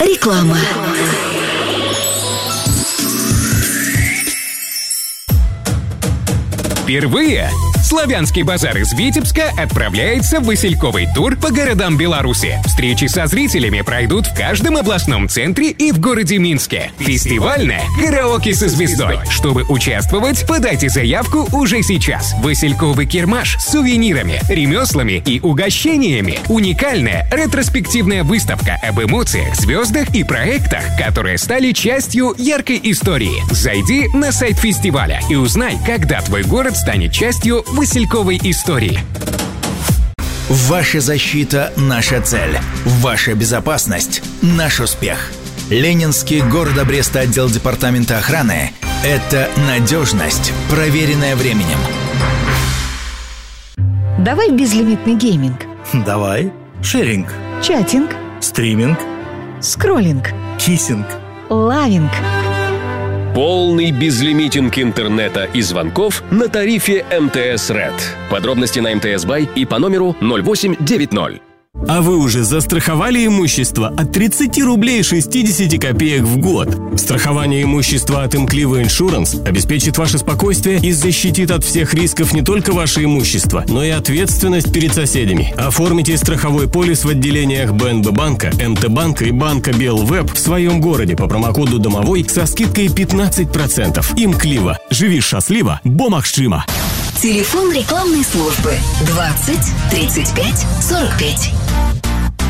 Реклама. Впервые Славянский базар из Витебска отправляется в васильковый тур по городам Беларуси. Встречи со зрителями пройдут в каждом областном центре и в городе Минске. Фестивальное караоке со звездой. Чтобы участвовать, подайте заявку уже сейчас. Васильковый кирмаш с сувенирами, ремеслами и угощениями. Уникальная ретроспективная выставка об эмоциях, звездах и проектах, которые стали частью яркой истории. Зайди на сайт фестиваля и узнай, когда твой город станет частью васильковой истории. Ваша защита – наша цель. Ваша безопасность – наш успех. Ленинский города Бреста отдел департамента охраны – это надежность, проверенная временем. Давай безлимитный гейминг. Давай. Шеринг. Чатинг. Стриминг. Скроллинг. Киссинг. Лавинг. Полный безлимитинг интернета и звонков на тарифе МТС Red. Подробности на МТС Бай и по номеру 0890. А вы уже застраховали имущество от 30 рублей 60 копеек в год? Страхование имущества от Имклива Иншуранс обеспечит ваше спокойствие и защитит от всех рисков не только ваше имущество, но и ответственность перед соседями. Оформите страховой полис в отделениях БНБ банка, МТ банка и банка Белвеб в своем городе по промокоду «Домовой» со скидкой 15%. Имклива. Живи счастливо, бо Махшима. Телефон рекламной службы 20 35 45.